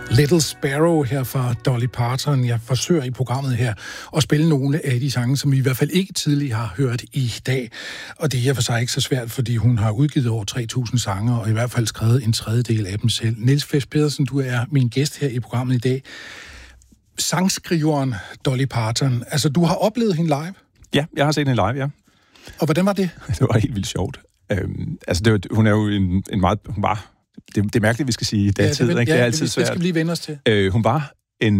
Little Sparrow her fra Dolly Parton. Jeg forsøger i programmet her at spille nogle af de sange, som vi i hvert fald ikke tidligere har hørt i dag. Og det er for sig ikke så svært, fordi hun har udgivet over 3.000 sange, og i hvert fald skrevet en tredjedel af dem selv. Niels Flæs Pedersen, du er min gæst her i programmet i dag. Sangskriveren Dolly Parton. Altså, du har oplevet hende live? Ja, jeg har set hende live, ja. Og hvordan var det? Det var helt vildt sjovt. Hun er jo en meget... Hun var... Det er mærkeligt, vi skal sige i datid, ikke? Det er altid svært. Det skal vi lige vende os til. Hun var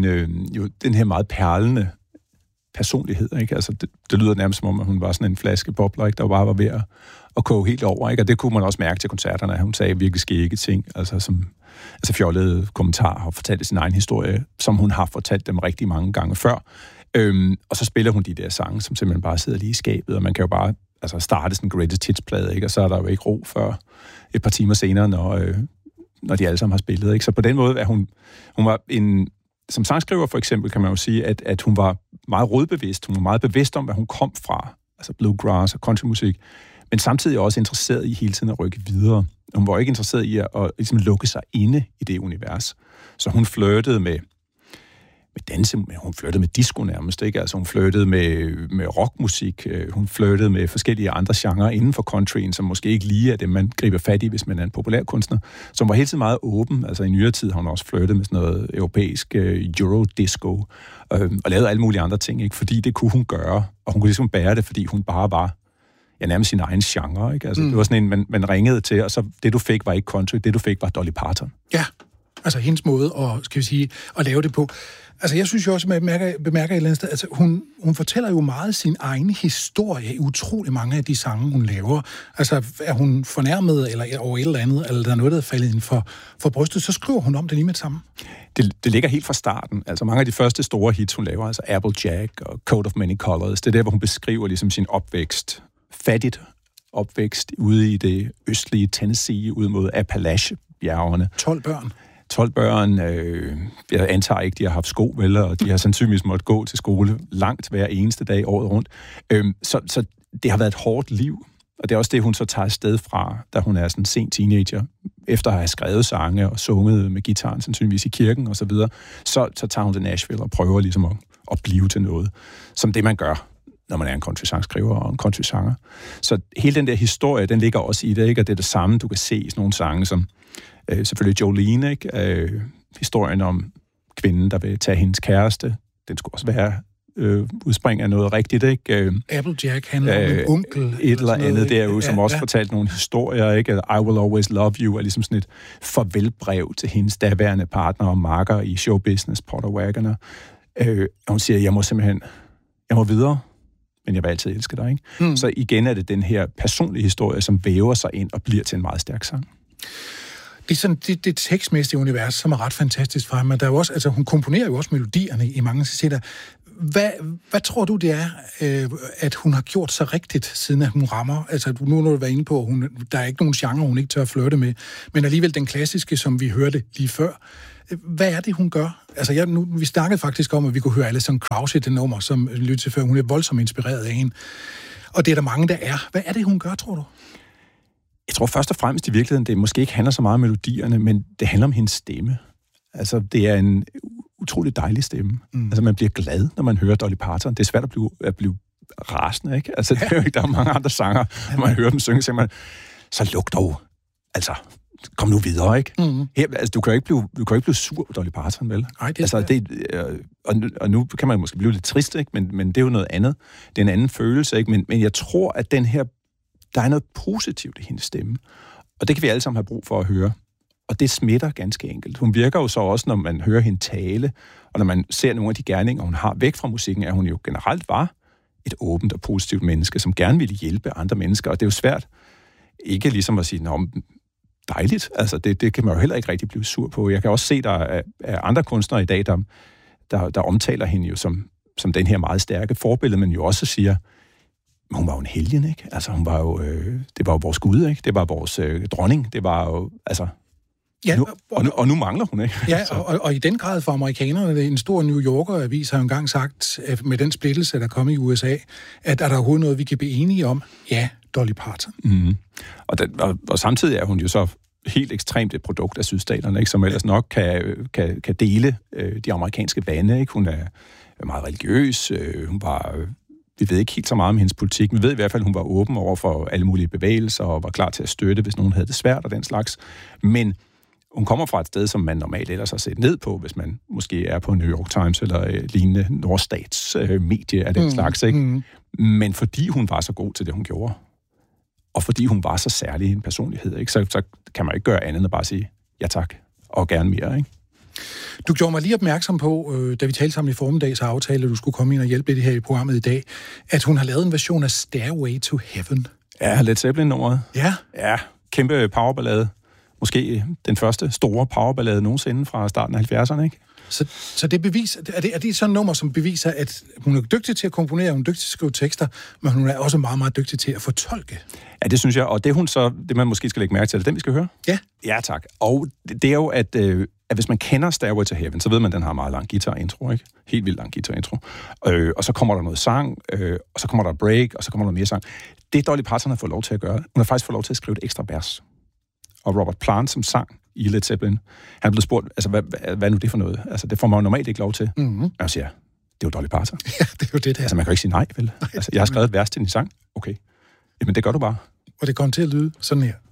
den her meget perlende personlighed, ikke? Altså, det lyder nærmest som om, at hun var sådan en flaske bobler, ikke? Der bare var ved at koge helt over, ikke? Og det kunne man også mærke til koncerterne, at hun sagde virkelig skægge ting, altså fjollede kommentarer og fortalte sin egen historie, som hun har fortalt dem rigtig mange gange før. Og så spiller hun de der sange, som simpelthen bare sidder lige i skabet, og man kan jo bare starte sådan en greatest hits-plade, ikke? Og så er der jo ikke ro før et par timer senere, når de alle sammen har spillet, ikke? Så på den måde er hun var som sangskriver for eksempel, kan man jo sige, at hun var meget rodbevidst. Hun var meget bevidst om, hvad hun kom fra, altså bluegrass og countrymusik, men samtidig også interesseret i hele tiden at rykke videre. Hun var ikke interesseret i at ligesom lukke sig inde i det univers. Så hun flirtede med danse, hun flirtede med disco nærmest, ikke? Altså hun flirtede med rockmusik, hun flirtede med forskellige andre genrer inden for countryen, som måske ikke lige er det, man griber fat i, hvis man er en populærkunstner, som var hele tiden meget åben. Altså i nyere tid har hun også flirtet med sådan noget europæisk eurodisco, og lavet alle mulige andre ting, ikke? Fordi det kunne hun gøre, og hun kunne ligesom bære det, fordi hun bare var nærmest sin egen genre, ikke? Altså det var sådan en, man ringede til, og så det du fik var ikke country, det du fik var Dolly Parton. Ja, altså hendes måde at lave det på. Altså, jeg synes jo også, at jeg bemærker et eller andet sted, altså, hun fortæller jo meget sin egen historie i utrolig mange af de sange, hun laver. Altså, er hun fornærmet eller over et eller andet, eller der er noget, der er faldet inden for brystet, så skriver hun om det lige med det samme. Det ligger helt fra starten. Altså, mange af de første store hits, hun laver, altså Applejack og Coat of Many Colors, det er der, hvor hun beskriver ligesom sin opvækst, fattigt opvækst ude i det østlige Tennessee, ud mod Appalachie-bjergene. 12 børn, jeg antager ikke, de har haft sko, vel, og de har sandsynligvis måttet gå til skole langt hver eneste dag året rundt. Så det har været et hårdt liv, og det er også det, hun så tager afsted fra, da hun er sådan en sen teenager, efter at have skrevet sange og sunget med guitaren, sandsynligvis i kirken og så videre, så tager hun til Nashville og prøver ligesom at blive til noget, som det man gør, når man er en country-sangskriver og en country-sanger. Så hele den der historie, den ligger også i det, ikke? Og det er det samme, du kan se i sådan nogle sange som selvfølgelig Jolene, ikke? Historien om kvinden, der vil tage hendes kæreste. Den skulle også være udspring af noget rigtigt, ikke? Applejack handler om en onkel. Et eller andet der jo, som også fortalte nogle historier, ikke? I Will Always Love You er ligesom sådan et farvelbrev til hendes daværende partner og makker i showbusiness, Porter Wagoner. Og hun siger, jeg må videre, men jeg vil altid elske dig, ikke? Så igen er det den her personlige historie, som væver sig ind og bliver til en meget stærk sang. Det er sådan det tekstmæssige univers, som er ret fantastisk for ham, men der er jo også, altså hun komponerer jo også melodierne i mange sætter. Hvad tror du, det er, at hun har gjort så rigtigt, siden at hun rammer? Altså nu når du var inde på, der er ikke nogen genre, hun ikke tør at flirte med, men alligevel den klassiske, som vi hørte lige før. Hvad er det, hun gør? Altså vi snakkede faktisk om, at vi kunne høre Alison Krauss i det nummer, som lyttede til før. Hun er voldsomt inspireret af hende. Og det er der mange, der er. Hvad er det, hun gør, tror du? Jeg tror først og fremmest i virkeligheden, det måske ikke handler så meget om melodierne, men det handler om hendes stemme. Altså, det er en utrolig dejlig stemme. Altså, man bliver glad, når man hører Dolly Parton. Det er svært at blive rasende, ikke? Altså, det er jo ikke, der er mange andre sanger, når man hører dem synge, så luk dog. Altså, kom nu videre, ikke? Her, altså, du kan jo ikke blive sur på Dolly Parton, vel? Nej, det er og nu kan man måske blive lidt trist, ikke? Men det er jo noget andet. Det er en anden følelse, ikke? Men jeg tror, at der er noget positivt i hendes stemme. Og det kan vi alle sammen have brug for at høre. Og det smitter ganske enkelt. Hun virker jo så også, når man hører hende tale, og når man ser nogle af de gerninger, hun har væk fra musikken, at hun jo generelt var et åbent og positivt menneske, som gerne ville hjælpe andre mennesker. Og det er jo svært ikke ligesom at sige, dejligt. Altså, det kan man jo heller ikke rigtig blive sur på. Jeg kan også se, der er andre kunstnere i dag, der omtaler hende jo som den her meget stærke forbillede, men jo også siger, hun var jo en helgen, ikke? Altså, hun var jo, det var jo vores gud, ikke? Det var vores dronning. Det var jo, altså... Ja, og nu mangler hun, ikke? Ja, og i den grad for amerikanerne, en stor New Yorker-avis har jo engang sagt, med den splittelse, der kom i USA, at er der overhovedet noget, vi kan blive enige om? Ja, Dolly Parton. Mm. Og samtidig er hun jo så helt ekstremt et produkt af sydstaterne, ikke? Som ellers nok kan dele de amerikanske vande. Ikke? Hun er meget religiøs. Vi ved ikke helt så meget om hendes politik. Vi ved i hvert fald, at hun var åben over for alle mulige bevægelser og var klar til at støtte, hvis nogen havde det svært og den slags. Men hun kommer fra et sted, som man normalt ellers har set ned på, hvis man måske er på New York Times eller lignende Nordstats medie af den slags. Ikke? Men fordi hun var så god til det, hun gjorde, og fordi hun var så særlig en personlighed, ikke? Så kan man ikke gøre andet end at bare sige ja tak, og gerne mere. Ikke? Du gjorde mig lige opmærksom på, da vi talte sammen i formiddag, så aftalte, at du skulle komme ind og hjælpe lidt her i programmet i dag, at hun har lavet en version af Stairway to Heaven. Ja, Led Zeppelin-nummeret. Ja. Ja, kæmpe powerballade. Måske den første store powerballade nogensinde fra starten af 70'erne, ikke? Så det beviser, er det sådan et nummer, som beviser, at hun er dygtig til at komponere, hun er dygtig til at skrive tekster, men hun er også meget, meget dygtig til at fortolke? Ja, det synes jeg, og det man måske skal lægge mærke til, er det den, vi skal høre? Ja. Ja, tak. Og det er jo, at hvis man kender Stairway to Heaven, så ved man, at den har meget lang guitar-intro, ikke? Helt vildt lang guitar-intro. Og så kommer der noget sang, og så kommer der break, og så kommer der mere sang. Det Dolly Parton har fået lov til at gøre. Hun har faktisk fået lov til at skrive et ekstra vers. Og Robert Plant, som sang i Led Zeppelin, han er blevet spurgt, altså, hvad er nu det for noget? Altså, det får man jo normalt ikke lov til. Mm-hmm. Og jeg siger, det er jo Dolly Parton. Ja, det er jo det der. Altså, man kan jo ikke sige nej, vel? Altså, jeg har skrevet et vers til din sang. Okay. Jamen, det gør du bare. Og det kommer til at lyde sådan her.